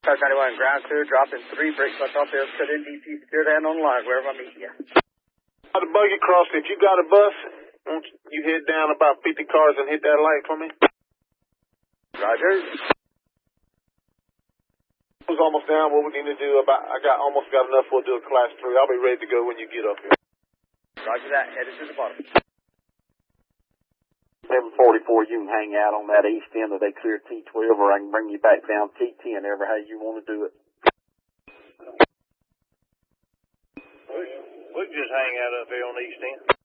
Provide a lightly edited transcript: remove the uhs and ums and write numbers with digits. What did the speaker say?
Car 91, ground clear, dropping 3, brake light off there, cut in, DP secured and on line, wherever I meet you. The buggy crossed. If you got a bus, won't you head down about 50 cars and hit that light for me? Roger. It was almost down. What we need to do I almost got enough. We'll do a class 3. I'll be ready to go when you get up here. Roger that. Headed to the bottom. 744, you can hang out on that east end of that clear T12, or I can bring you back down T10, ever how you want to do it. We can just hang out up here on the east end.